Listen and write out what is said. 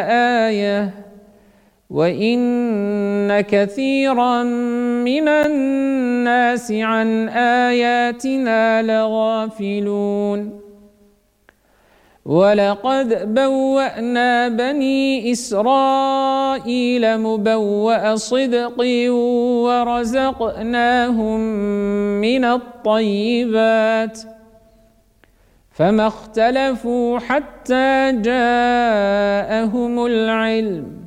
آية وإن كثيرا من الناس عن آياتنا لغافلون ولقد بوأنا بني إسرائيل مبوأ صدق ورزقناهم من الطيبات فما اختلفوا حتى جاءهم العلم